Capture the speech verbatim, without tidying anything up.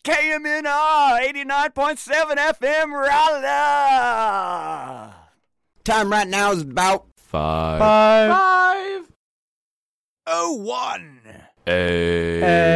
K M N R eighty-nine point seven F M Raleigh. Time right now is about Five. Five. Five. oh one. Eight.